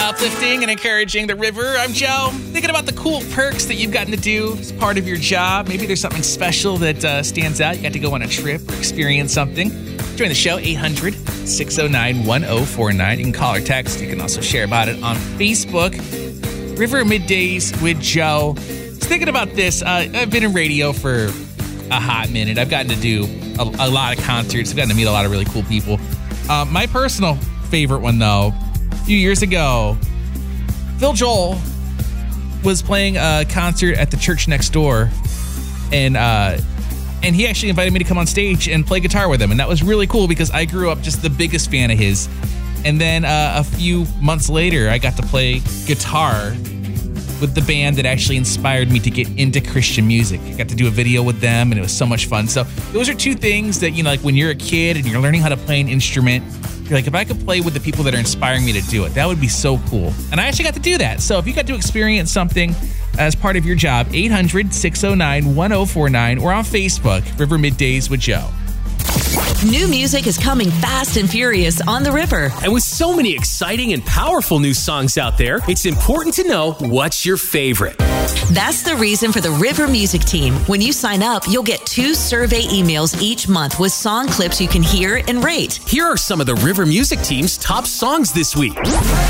uplifting and encouraging the river. I'm Joe. Thinking about the cool perks that you've gotten to do as part of your job. Maybe there's something special that stands out. You got to go on a trip or experience something. Join the show, 800-609-1049. You can call or text. You can also share about it on Facebook. River Middays with Joe. Just thinking about this. I've been in radio for a hot minute. I've gotten to do a lot of concerts. I've gotten to meet a lot of really cool people. My personal favorite one, though, a few years ago, Phil Joel was playing a concert at the church next door, and he actually invited me to come on stage and play guitar with him, and that was really cool because I grew up just the biggest fan of his. And then a few months later, I got to play guitar with the band that actually inspired me to get into Christian music. I got to do a video with them, and it was so much fun. So those are two things that, you know, like when you're a kid and you're learning how to play an instrument, you're like, if I could play with the people that are inspiring me to do it, that would be so cool. And I actually got to do that. So if you got to experience something as part of your job, 800-609-1049 or on Facebook, River Middays with Joe. New music is coming fast and furious on the river. And with so many exciting and powerful new songs out there, it's important to know what's your favorite. That's the reason for the River Music Team. When you sign up, you'll get 2 survey emails each month with song clips you can hear and rate. Here are some of the River Music Team's top songs this week.